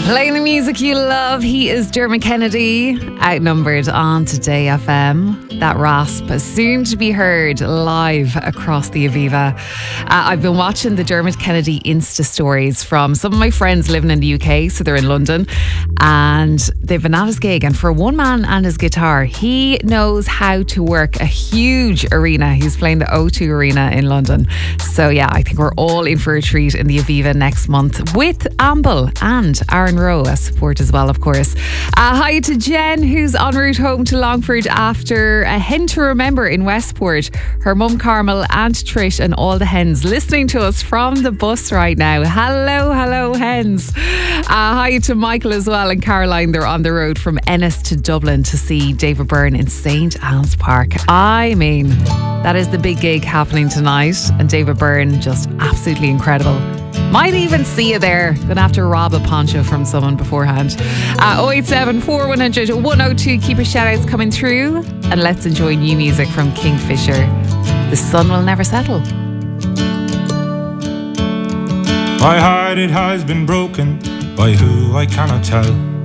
Playing the music you love, he is Dermot Kennedy, outnumbered on Today FM. That rasp is soon to be heard live across the Aviva. I've been watching the Dermot Kennedy Insta stories from some of my friends living in the UK, so they're in London, and they've been at his gig, and for one man and his guitar, he knows how to work a huge arena. He's playing the O2 Arena in London. So yeah, I think we're all in for a treat in the Aviva next month with Amble and Aaron Rowe as support as well, of course. Hi to Jen, who's en route home to Longford after a hen to remember in Westport. Her mum Carmel, Aunt Trish and all the hens listening to us from the bus right now. Hello hens. Hi to Michael as well and Caroline. They're on the road from Ennis to Dublin to see David Byrne in St. Anne's Park. I mean, that is the big gig happening tonight, and David Byrne just absolutely incredible. Might even see you there. Gonna have to rob a poncho from someone beforehand. 087 4100 102. Keep your shout outs coming through, and let's enjoy new music from Kingfisher. The sun will never settle. My heart, it has been broken by who I cannot tell.